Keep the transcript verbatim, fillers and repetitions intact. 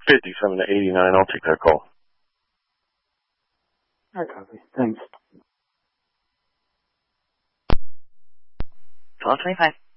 fifty-seven to eighty-nine. I'll take that call. I copy. Thanks. twelve twenty-five.